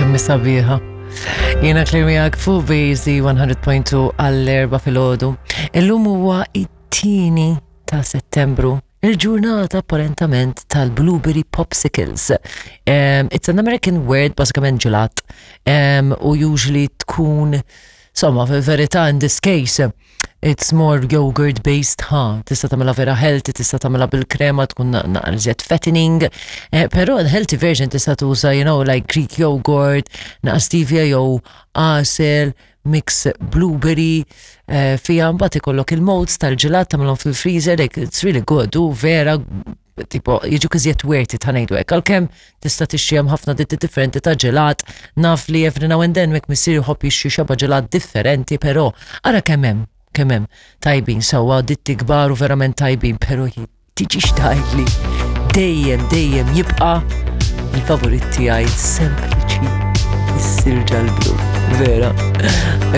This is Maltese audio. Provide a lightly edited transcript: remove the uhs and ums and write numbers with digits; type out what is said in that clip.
Kemmi sabiħa. Jena Klirmijak fuq Bejzi 100.2 għall-4 fil-ħodu. Illum huwa it-tieni ta' Settembru. Il-ġurnata apparentament tal-Blueberry Popsicles. It's an American word, basikament ġelat. U usually tkun, somma, fil-verità in this case, it's more yogurt based, tista tamela vera healthy, tista tamela bil-krema, tkun naqalżiet fattening, pero the-healthy version tista tuża, like Greek yogurt, naqas stevia jew asel, mix blueberry, fija mbagħad ikollok il-molds tal-ġelat tagħmelhom fil-freezer, like it's really good, u vera tipo jiġu kizziet werti ta' ngħidu hekk. Għalkemm tista' tixtri ħafna ditti differenti ta' ġelat, naf li every now and then mek missier jħobb jixtri xaba ġelat differenti, però ara kemm hemm tajbin sewwa ditti kbar u verament tajbin, però tiġix tgħidli dejjem jibqa' il-favorit tiegħi sempliċi is-sirġa l-blu. Vera.